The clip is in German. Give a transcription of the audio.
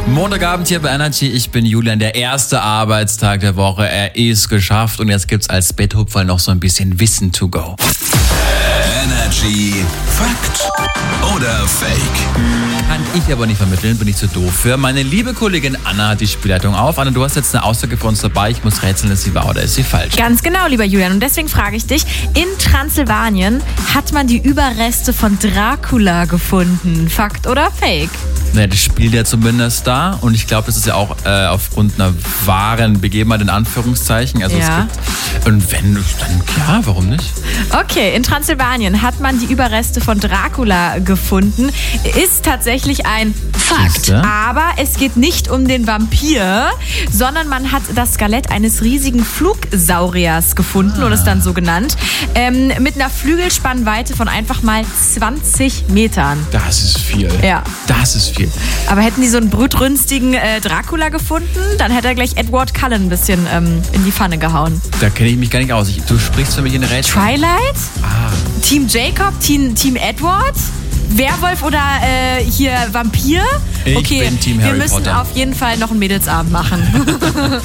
Montagabend hier bei Energy, ich bin Julian, der erste Arbeitstag der Woche, er ist geschafft und jetzt gibt's als Betthupferl noch so ein bisschen Wissen to go. Energy Fakt oder Fake? Kann ich aber nicht vermitteln, bin ich zu doof für. Meine liebe Kollegin Anna hat die Spielleitung auf. Anna, du hast jetzt eine Aussage für uns dabei, ich muss rätseln, ist sie wahr oder ist sie falsch? Ganz genau, lieber Julian. Und deswegen frage ich dich, in Transsilvanien hat man die Überreste von Dracula gefunden. Fakt oder Fake? Naja, das spielt ja zumindest da und ich glaube, das ist ja auch aufgrund einer wahren Begebenheit in Anführungszeichen. Also Ja. es gibt, und wenn, dann klar, warum nicht? Okay, in Transsilvanien hat man die Überreste von Dracula gefunden. Ist tatsächlich ein Fakt. Siehste? Aber es geht nicht um den Vampir, sondern man hat das Skelett eines riesigen Flugsauriers gefunden und ist dann so genannt. Mit einer Flügelspannweite von einfach mal 20 Metern. Das ist viel. Ja. Das ist viel. Aber hätten die so einen blutrünstigen Dracula gefunden, dann hätte er gleich Edward Cullen ein bisschen in die Pfanne gehauen. Da kenne ich mich gar nicht aus. Du sprichst für mich in Rätsel. Twilight? Ah. Team Jacob? Team Edward? Werwolf oder hier Vampir? Ich bin Team wir Harry müssen Potter. auf jeden Fall noch einen Mädelsabend machen.